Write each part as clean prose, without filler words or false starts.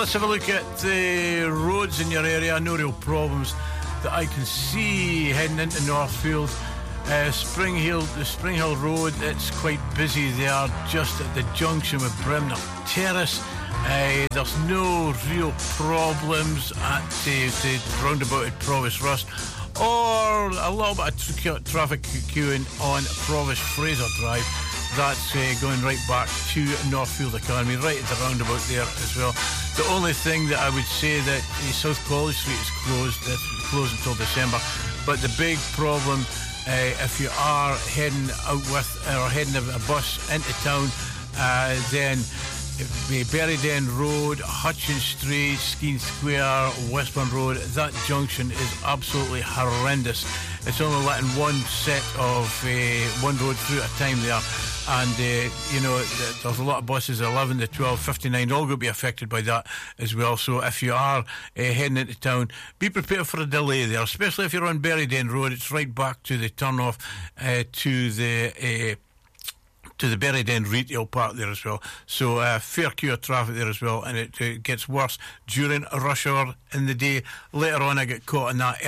Let's have a look at the roads in your area. No real problems that I can see heading into Northfield. Spring Hill Road, it's quite busy there, just at the junction with Bremner Terrace. There's no real problems at the roundabout at Provost Rust, or a little bit of traffic queuing on Provost Fraser Drive. That's going right back to Northfield Academy, right at the roundabout there as well. The only thing that I would say that South College Street is closed. It's closed until December. But the big problem, if you are heading out with or heading a bus into town, then Berrydene Road, Hutchins Street, Skene Square, Westbourne Road, that junction is absolutely horrendous. It's only letting one set of one road through at a time there, and there's a lot of buses, 11 to 12, 59, all going to be affected by that as well. So if you are heading into town, be prepared for a delay there, especially if you're on Berrydene Road. It's right back to the turn off to the Berrydene retail park there as well. So fair queue of traffic there as well, and it gets worse during rush hour in the day. Later on I get caught in that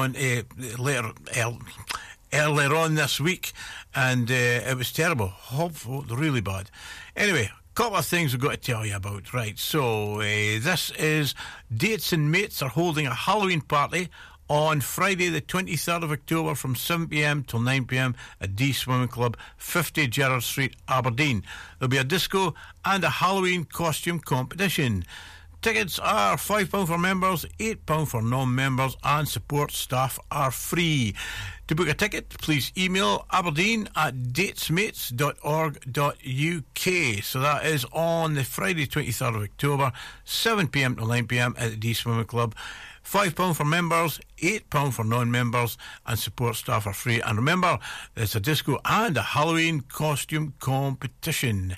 earlier on this week, and it was terrible, really bad. Anyway, couple of things we've got to tell you about. Right, so this is Dates and Mates are holding a Halloween party on Friday the 23rd of October from 7pm till 9pm at D Swimming Club, 50 Gerrard Street, Aberdeen. There'll be a disco and a Halloween costume competition. Tickets are £5 for members, £8 for non-members, and support staff are free. To book a ticket, please email aberdeen@datesmates.org.uk. So that is on the Friday 23rd of October, 7pm till 9pm at the D Swimming Club. £5 for members, £8 for non-members, and support staff are free. And remember, there's a disco and a Halloween costume competition.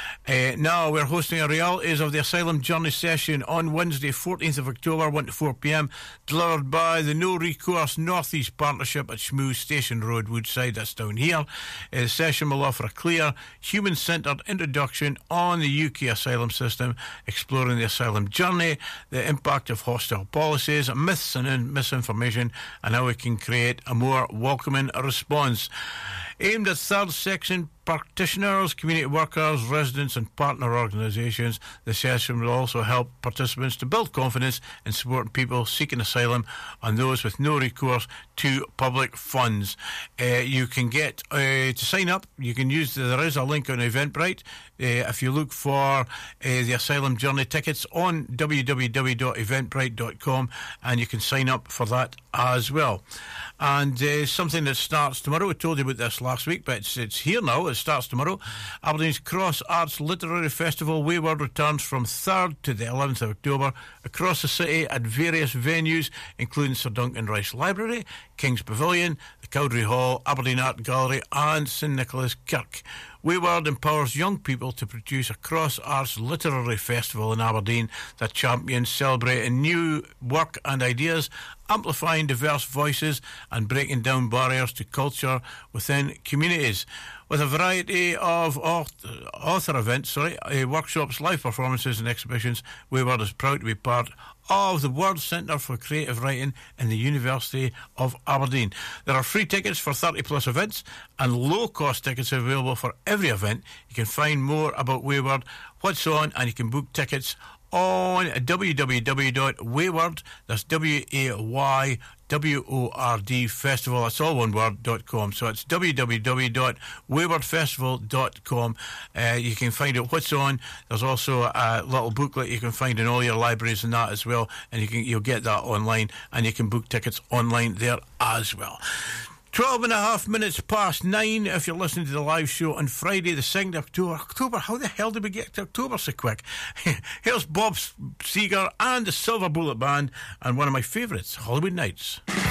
Now we're hosting a Realities of the Asylum Journey session on Wednesday 14th of October, 1 to 4pm, delivered by the No Recourse North East Partnership at Schmoo Station Road, Woodside. That's down here. The session will offer a clear, human-centred introduction on the UK asylum system, exploring the asylum journey, the impact of hostile policies, myths and misinformation, and how we can create a more welcoming response. Aimed at third section practitioners, community workers, residents and partner organisations, the session will also help participants to build confidence in supporting people seeking asylum and those with no recourse to public funds. You can get to sign up. You can use there is a link on Eventbrite. If you look for the Asylum Journey tickets on www.eventbrite.com, and you can sign up for that as well. And something that starts tomorrow. We told you about this last week, but it's here now. It starts tomorrow. Aberdeen's Cross Arts Literary Festival Wayward returns from 3rd to the 11th of October across the city at various venues, including Sir Duncan Rice Library, King's Pavilion, the Cowdray Hall, Aberdeen Art Gallery and St Nicholas Kirk. Wayward empowers young people to produce a cross-arts literary festival in Aberdeen that champions celebrating new work and ideas, amplifying diverse voices and breaking down barriers to culture within communities. With a variety of author events, workshops, live performances and exhibitions, Wayward is proud to be part of the World Centre for Creative Writing in the University of Aberdeen. There are free tickets for 30 plus events and low-cost tickets available for every event. You can find more about Wayward, what's on, and you can book tickets on www.wayward, that's WAYWORD festival, that's all one word.com. So it's www.waywardfestival.com. You can find out what's on. There's also a little booklet you can find in all your libraries and that as well, and you'll get that online, and you can book tickets online there as well. 12 and a half minutes past 9 if you're listening to the live show on Friday the 2nd of October. How the hell did we get to October so quick? Here's Bob Seger and the Silver Bullet Band and one of my favourites, Hollywood Nights.